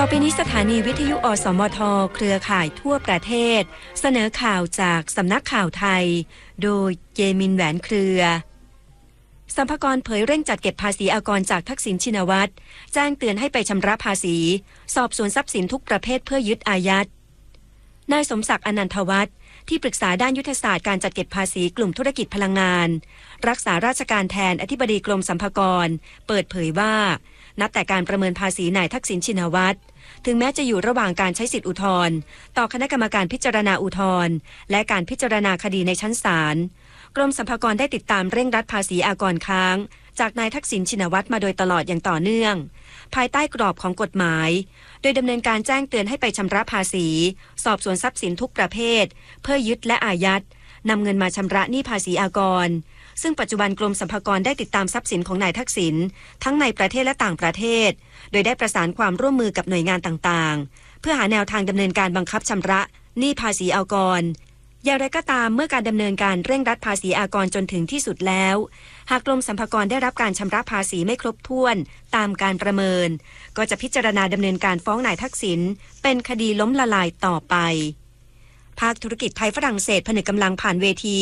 อไปนี้สถานีวิทยุอสมทเครือข่ายทั่วประเทศเสนอข่าวจากสำนักข่าวไทยโดยเยมินแหวนเครือสรรพากรเผยเร่งจัดเก็บภาษีอากรจากทักษิณชินวัตรแจ้งเตือนให้ไปชำระภาษีสอบสวนทรัพย์สินทุกประเภทเพื่อยึดอายัดนายสมศักดิ์อนันทวัฒน์ที่ปรึกษาด้านยุทธศาสตร์การจัดเก็บภาษีกลุ่มธุรกิจพลังงานรักษาราชการแทนอธิบดีกรมสรรพากรเปิดเผยว่านับแต่การประเมินภาษีนายทักษิณชินวัตรถึงแม้จะอยู่ระหว่างการใช้สิทธิอุทธรณ์ต่อคณะกรรมการพิจารณาอุทธรณ์และการพิจารณาคดีในชั้นศาลกรมสรรพากรได้ติดตามเร่งรัดภาษีอากรค้างจากนายทักษิณชินวัตรมาโดยตลอดอย่างต่อเนื่องภายใต้กรอบของกฎหมายโดยดำเนินการแจ้งเตือนให้ไปชำระภาษีสอบสวนทรัพย์สินทุกประเภทเพื่อยึดและอายัดนำเงินมาชำระหนี้ภาษีอากรซึ่งปัจจุบันกรมสรรพากรได้ติดตามทรัพย์สินของนายทักษิณทั้งในประเทศและต่างประเทศโดยได้ประสานความร่วมมือกับหน่วยงานต่างๆเพื่อหาแนวทางดำเนินการบังคับชำระหนี้ภาษีอากรอย่างไรก็ตามเมื่อการดำเนินการเร่งรัดภาษีอากรจนถึงที่สุดแล้วหากกรมสรรพากรได้รับการชำระภาษีไม่ครบถ้วนตามการประเมินก็จะพิจารณาดำเนินการฟ้องนายทักษิณเป็นคดีล้มละลายต่อไปภาคธุรกิจไทยฝรั่งเศสผนึกกำลังผ่านเวที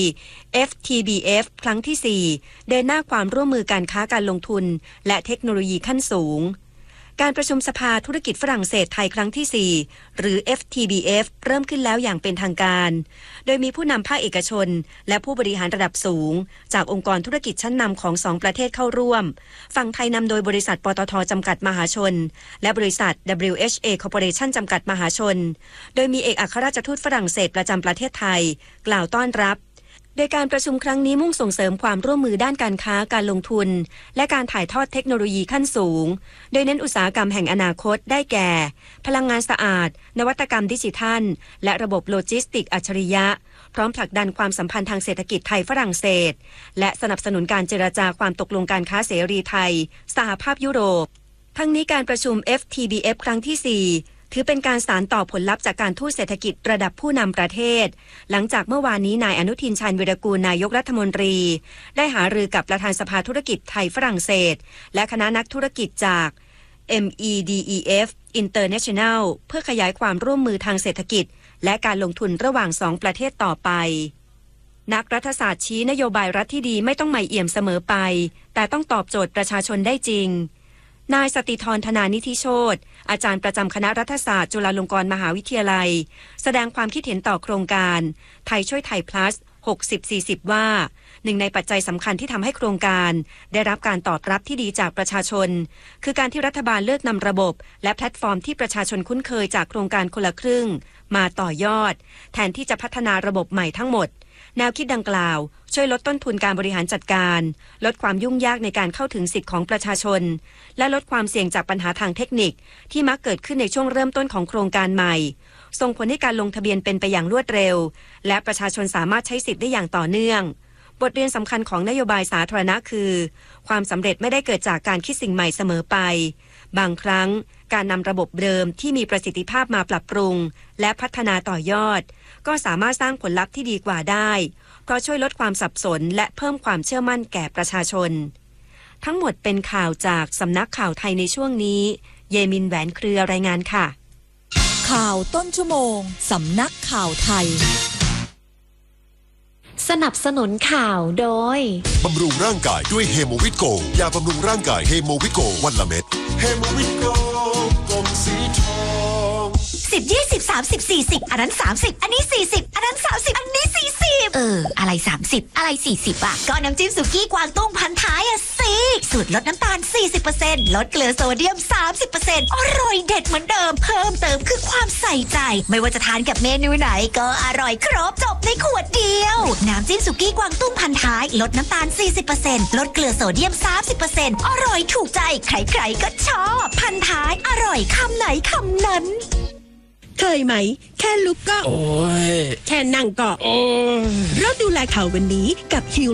FTBF ครั้งที่ 4 เดินหน้าความร่วมมือการค้าการลงทุนและเทคโนโลยีขั้นสูงการประชุมสภาธุรกิจฝรั่งเศสไทยครั้งที่ 4 หรือ FTBF เริ่มขึ้นแล้วอย่างเป็นทางการโดยมีผู้นำภาคเอกชนและผู้บริหารระดับสูงจากองค์กรธุรกิจชั้นนำของ2ประเทศเข้าร่วมฝั่งไทยนำโดยบริษัทปตท.จำกัดมหาชนและบริษัท WHA Corporation จำกัดมหาชนโดยมีเอกอัครราชทูตฝรั่งเศสประจำประเทศไทยกล่าวต้อนรับโดยการประชุมครั้งนี้มุ่งส่งเสริมความร่วมมือด้านการค้าการลงทุนและการถ่ายทอดเทคโนโลยีขั้นสูงโดยเน้นอุตสาหกรรมแห่งอนาคตได้แก่พลังงานสะอาดนวัตกรรมดิจิทัลและระบบโลจิสติกส์อัจฉริยะพร้อมผลักดันความสัมพันธ์ทางเศรษฐกิจไทยฝรั่งเศสและสนับสนุนการเจรจาความตกลงการค้าเสรีไทยสหภาพยุโรปทั้งนี้การประชุม FTBF ครั้งที่ 4ถือเป็นการสานต่อผลลัพธ์จากการทูตเศรษฐกิจระดับผู้นำประเทศหลังจากเมื่อวานนี้นายอนุทินชาญวิรากูลนายกรัฐมนตรีได้หารือกับประธานสภาธุรกิจไทยฝรั่งเศสและคณะนักธุรกิจจาก MEDEF International เพื่อขยายความร่วมมือทางเศรษฐกิจและการลงทุนระหว่าง2ประเทศต่อไปนักรัฐศาสตร์ชี้นโยบายรัฐที่ดีไม่ต้องใหม่เอี่ยมเสมอไปแต่ต้องตอบโจทย์ประชาชนได้จริงนายสติธรธนานิธิโชติอาจารย์ประจำคณะรัฐศาสตร์จุฬาลงกรณ์มหาวิทยาลัยแสดงความคิดเห็นต่อโครงการไทยช่วยไทย plus 60-40 ว่าหนึ่งในปัจจัยสำคัญที่ทำให้โครงการได้รับการตอบรับที่ดีจากประชาชนคือการที่รัฐบาลเลือกนำระบบและแพลตฟอร์มที่ประชาชนคุ้นเคยจากโครงการคนละครึ่งมาต่อยอดแทนที่จะพัฒนาระบบใหม่ทั้งหมดแนวคิดดังกล่าวช่วยลดต้นทุนการบริหารจัดการลดความยุ่งยากในการเข้าถึงสิทธิของประชาชนและลดความเสี่ยงจากปัญหาทางเทคนิคที่มักเกิดขึ้นในช่วงเริ่มต้นของโครงการใหม่ส่งผลให้การลงทะเบียนเป็นไปอย่างรวดเร็วและประชาชนสามารถใช้สิทธิ์ได้อย่างต่อเนื่องบทเรียนสำคัญของนโยบายสาธารณะคือความสำเร็จไม่ได้เกิดจากการคิดสิ่งใหม่เสมอไปบางครั้งการนำระบบเดิมที่มีประสิทธิภาพมาปรับปรุงและพัฒนาต่อยอดก็สามารถสร้างผลลัพธ์ที่ดีกว่าได้เพราะช่วยลดความสับสนและเพิ่มความเชื่อมั่นแก่ประชาชนทั้งหมดเป็นข่าวจากสำนักข่าวไทยในช่วงนี้เยมินแหวนเครือรายงานค่ะข่าวต้นชั่วโมงสำนักข่าวไทยสนับสนุนข่าวโดยบำรุงร่างกายด้วยเฮโมวิตโกยาบำรุงร่างกายเฮโมวิตโกวันละเม็ดเฮโมวิตโกกลมสีทอง 10 20 30 40อันนั้น30อันนี้40อันนั้น30อันนี้40อะไร30อะไร40อ่ะก็น้ำจิ้มสุกี้กวางตุ้งพันท้ายอ่ะสิสูตรลดน้ำตาล 40% ลดเกลือโซเดียม 30% อร่อยเด็ดเหมือนเดิมเพิ่มเติมคือความใส่ใจไม่ว่าจะทานกับเมนูไหนก็อร่อยครบจบในขวดเดียวน้ำจิ้มสุกี้กวางตุ้งพันท้ายลดน้ำตาล 40% ลดเกลือโซเดียม 30% อร่อยถูกใจใครๆก็ชอบพันท้ายอร่อยคำไหนคำนั้นเคยไหมแค่ลุกก็โอ้ยแค่นั่งก็โอ้ยเราดูแลเขาวันนี้กับฮิว